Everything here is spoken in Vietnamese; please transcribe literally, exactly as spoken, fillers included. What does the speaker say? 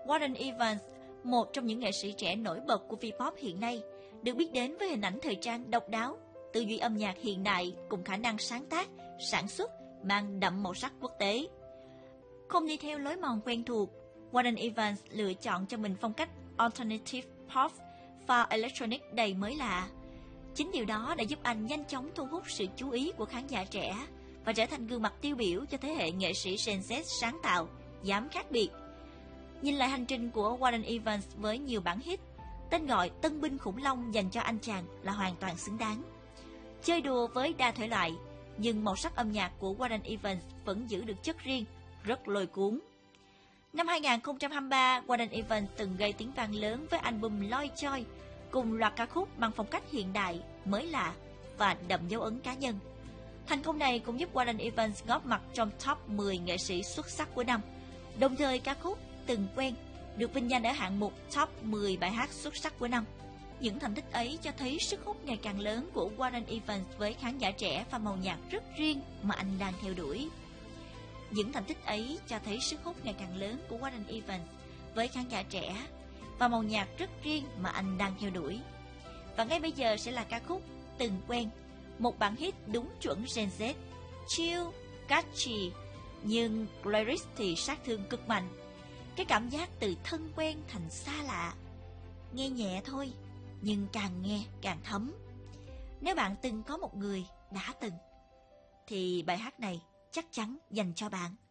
Warren Evans, một trong những nghệ sĩ trẻ nổi bật của V-pop hiện nay, được biết đến với hình ảnh thời trang độc đáo, tư duy âm nhạc hiện đại cùng khả năng sáng tác, sản xuất mang đậm màu sắc quốc tế. Không đi theo lối mòn quen thuộc, Warren Evans lựa chọn cho mình phong cách alternative pop pha electronic đầy mới lạ. Chính điều đó đã giúp anh nhanh chóng thu hút sự chú ý của khán giả trẻ và trở thành gương mặt tiêu biểu cho thế hệ nghệ sĩ Gen Z sáng tạo, dám khác biệt. Nhìn lại hành trình của Warren Evans với nhiều bản hit, tên gọi tân binh khủng long dành cho anh chàng là hoàn toàn xứng đáng. Chơi đùa với đa thể loại, nhưng màu sắc âm nhạc của Warren Evans vẫn giữ được chất riêng, rất lôi cuốn. Năm hai không hai ba, Warren Evans từng gây tiếng vang lớn với album Loi Choi, cùng loạt ca khúc mang phong cách hiện đại, mới lạ và đậm dấu ấn cá nhân. Thành công này cũng giúp Warren Evans góp mặt trong top mười nghệ sĩ xuất sắc của năm. Đồng thời ca khúc Từng Quen được vinh danh ở hạng mục top mười bài hát xuất sắc của năm. Những thành tích ấy cho thấy sức hút ngày càng lớn của Warren Evans với khán giả trẻ và màu nhạc rất riêng mà anh đang theo đuổi. Những thành tích ấy cho thấy sức hút ngày càng lớn của Warren Evans với khán giả trẻ và màu nhạc rất riêng mà anh đang theo đuổi. Và ngay bây giờ sẽ là ca khúc Từng Quen, một bản hit đúng chuẩn Gen Z, chill, catchy, nhưng lyrics thì sát thương cực mạnh. Cái cảm giác từ thân quen thành xa lạ. Nghe nhẹ thôi, nhưng càng nghe càng thấm. Nếu bạn từng có một người đã từng, thì bài hát này chắc chắn dành cho bạn.